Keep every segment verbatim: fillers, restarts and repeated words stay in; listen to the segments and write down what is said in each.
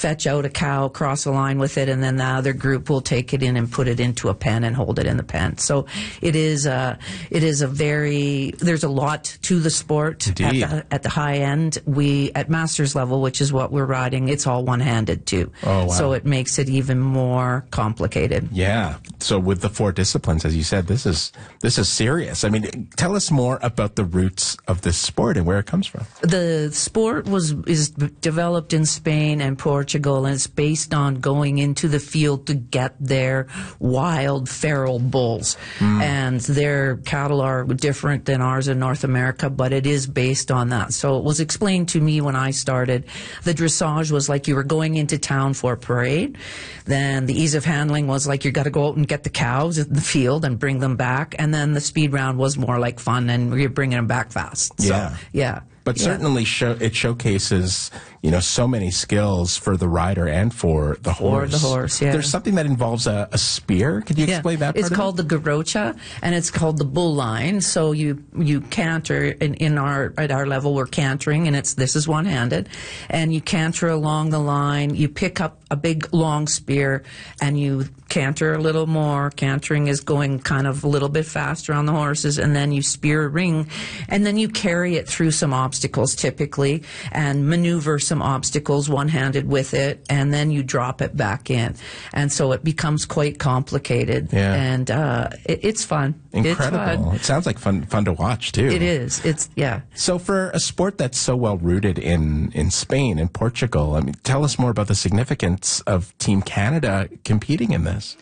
fetch out a cow, cross a line with it, and then the other group will take it in and put it into a pen and hold it in the pen. So it is a, it is a very, there's a lot to the sport. Indeed. At the, at the high end. We, at master's level, which is what we're riding, it's all one-handed too. Oh, wow. So it makes it even more complicated. Yeah. So with the four disciplines, as you said, this is this is serious. I mean, tell us more about the roots of this sport and where it comes from. The sport was is developed in Spain and Portugal, and it's based on going into the field to get their wild feral bulls. Mm. And their cattle are different than ours in North America, but it is based on that. So it was explained to me when I started. The dressage was like you were going into town for a parade. Then the ease of handling was like you got to go out and get the cows in the field and bring them back. And then the speed round was more like fun, and you're bringing them back fast. So, yeah. Yeah. But yeah. certainly show, it showcases, you know, so many skills for the rider and for the horse. For the horse, yeah. There's something that involves a, a spear. Could you yeah. explain that part It's of called it? the garrocha, and it's called the bull line. So you you canter in, in our at our level we're cantering, and it's this is one handed, and you canter along the line. You pick up a big long spear, and you canter a little more. Cantering is going kind of a little bit faster on the horses, and then you spear a ring, and then you carry it through some obstacles typically, and maneuver some obstacles one-handed with it, and then you drop it back in, and so it becomes quite complicated. Yeah. And uh, it, it's fun. Incredible. It's fun. It sounds like fun fun to watch too. It is. It's yeah. So for a sport that's so well rooted in in Spain and Portugal, I mean, tell us more about the significance of Team Canada competing in this.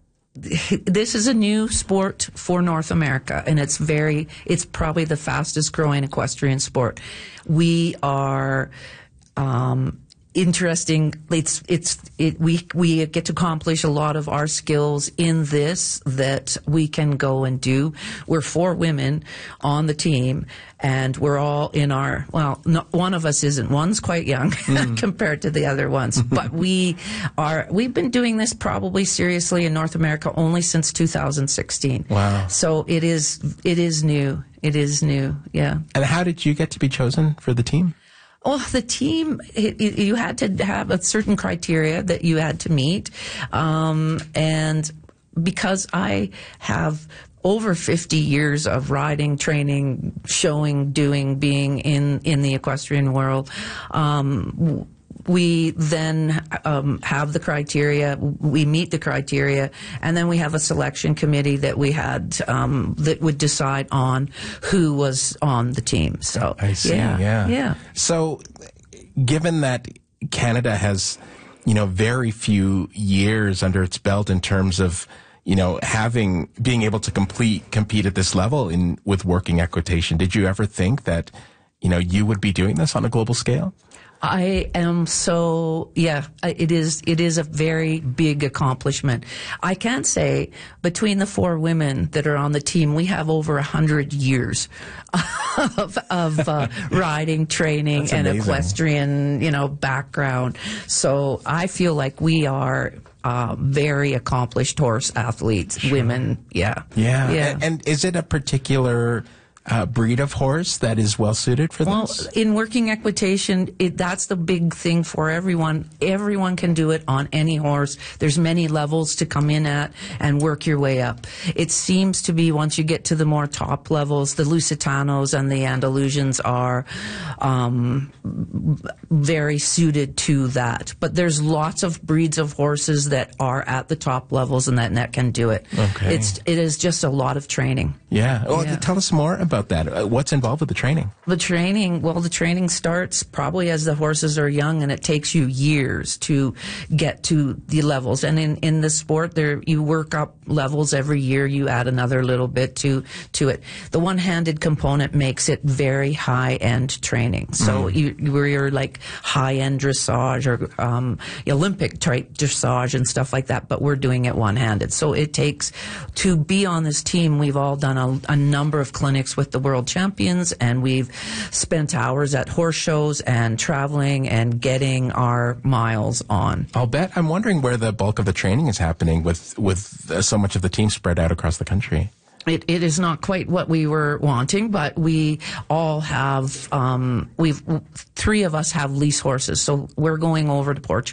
This is a new sport for North America, and it's very, it's probably the fastest growing equestrian sport. We are, um, interesting. It's, it's, it, we, we get to accomplish a lot of our skills in this that we can go and do. We're four women on the team, and we're all in our, well, no, one of us isn't. One's quite young mm. compared to the other ones, but we are, we've been doing this probably seriously in North America only since two thousand sixteen. Wow. So it is, it is new. It is new. Yeah. And how did you get to be chosen for the team? Oh, the team, it, it, you had to have a certain criteria that you had to meet. Um, and because I have over fifty years of riding, training, showing, doing, being in, in the equestrian world, um, we then um, have the criteria, we meet the criteria, and then we have a selection committee that we had um, that would decide on who was on the team. So I see, yeah, yeah. yeah. So given that Canada has, you know, very few years under its belt in terms of, you know, having, being able to complete, compete at this level in, with working equitation, did you ever think that, you know, you would be doing this on a global scale? I am so, yeah, it is, it is a very big accomplishment. I can say between the four women that are on the team, we have over a hundred years of, of uh, riding, training, and equestrian, you know, background. So I feel like we are uh, very accomplished horse athletes, sure. Women, yeah. Yeah. Yeah. And, and is it a particular Uh, breed of horse that is well suited for well, this? Well, in working equitation, it, that's the big thing for everyone. Everyone can do it on any horse. There's many levels to come in at and work your way up. It seems to be once you get to the more top levels, the Lusitanos and the Andalusians are um, very suited to that. But there's lots of breeds of horses that are at the top levels and that, and that can do it. Okay. It's, it is just a lot of training. Yeah. Well, yeah. Tell us more about that. Uh, what's involved with the training? The training, well, the training starts probably as the horses are young, and it takes you years to get to the levels. And in, in the sport, there you work up levels every year. You add another little bit to to it. The one-handed component makes it very high-end training. So mm. you, you're like high-end dressage or um, Olympic-type dressage and stuff like that, but we're doing it one-handed. So it takes, to be on this team, we've all done a, a number of clinics with the world champions, and we've spent hours at horse shows and traveling and getting our miles on. I'll bet. I'm wondering where the bulk of the training is happening with, with uh, so much of the team spread out across the country. It, it is not quite what we were wanting, but we all have, um, we've, three of us have lease horses, so we're going over to Portugal